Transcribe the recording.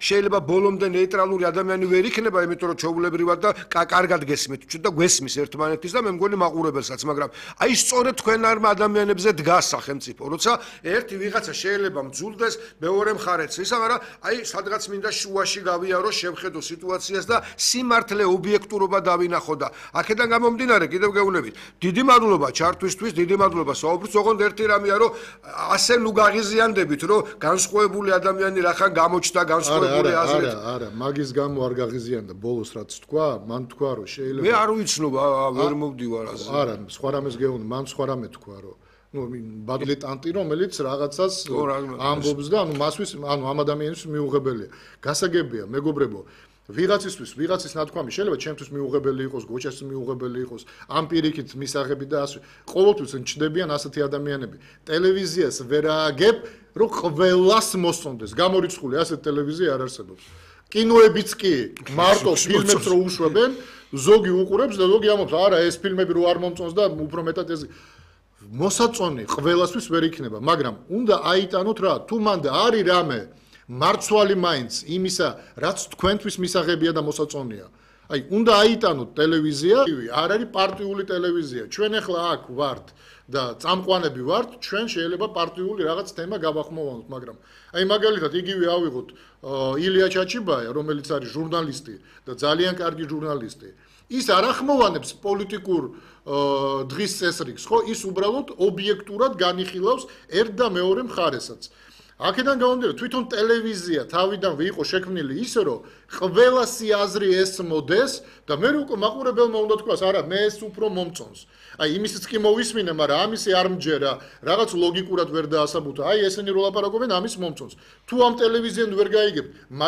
შეიძლება ბოლომდე ნეიტრალური ადამიანი ვერ იქნება, იმიტომ რომ ჩვეულებრივად და კარგად გესმით და გვესმის ერთმანეთის და მე მგონი მაყურებელსაც, მაგრამ აი სწორედ თქვენ არ ადამიანებზე დგას სახელმწიფო, როცა ერთი ვიღაცა შეიძლება მძულდეს, მეორე მხარეც ისა, მაგრამ აი სადღაც მინდა შუაში გავიარო, შევხედო სიტუაციას და სიმართლე ობიექტურობა დავინახო და აქედან გამომდინარე კიდევ გეუბნებით. დიდი მადლობა ჩართვისთვის, დიდი მადლობა საუბრისთვის, ოღონდ ერთი რამეა, რომ ასე ნუ გაღიზიანდებით, რომ განსხვავებული ადამიანი რახან გამოჩნდა განსხვავებული აზრით. არა, მაგის გამო არ გაღიზიანდა ბოლოს რაც თქვა, მან თქვა რომ შეიძლება მე არ ვიცნობ, ვერ მოვდივარ ასე. არა, სხვა რამეს გეუბნები, მან სხვა რამე თქვა რომ ბადლეტანტი რომელიც რაღაცას ამბობს და მასვის ამ ადამიანის მიუღებელია. გასაგებია, მეგობრებო, ვიღაცის ნათქვამი შეიძლება ჩემთვის მიუღებელი იყოს, გოჩას მიუღებელი იყოს, ამ პირიქით მისაღები და ასე. ყოველთვის ჩნდებიან ასეთი ადამიანები. ტელევიზიას ვერ ააგებ, რომ ყველას მოსწონდეს. გამორიცხული ასეთი ტელევიზია არ არსებობს. კინოებიც კი მარტო ფილმებს რო უშვებენ, ზოგი უყურებს და ზოგი ამბობს, არა, ეს ფილმები რო არ მომწონს და უფრო მეტად ეს მოსაწონი ყველასთვის ვერ იქნება, მაგრამ უნდა აიტანოთ რა, თუ მანდა არის რამე მარცვალი მაინც იმისა, რაც თქვენთვის მისაღებია და მოსაწონია. აი, უნდა აიტანოთ ტელევიზია, არ არის პარტიული ტელევიზია. ჩვენ ახლა აქ ვართ და წამყვანები ვართ, ჩვენ შეიძლება პარტიული რაღაც თემა გავახმოვანოთ, მაგრამ აი მაგალითად იგივე ავიღოთ ილია ჩაჩიბაია, რომელიც არის ჟურნალისტი და ძალიან კარგი ჟურნალისტი. ის არ ახმოვანებს პოლიტიკურ დღის წესრიგს, ხო? ის უბრალოდ ობიექტურად განიხილავს ერთ და მეორე მხარესაც. აქედან გამომდინარე, თვითონ ტელევიზია თავიდანვე იყო შექმნილი ისე, რომ ყველასი აზრი ესმოდეს და მე უკვე მაყურებელმა უნდა თქვას, არა, მე ეს უფრო მომწონს. აი, იმისიც კი მოვისმინე, მაგრამ ამისი არ მჯერა, რაღაც ლოგიკურად ვერ დაასაბუთა. აი, ესენი რო ლაპარაკობენ, ამის მომწონს. თუ ამ ტელევიზიენ ვერ გაიგებ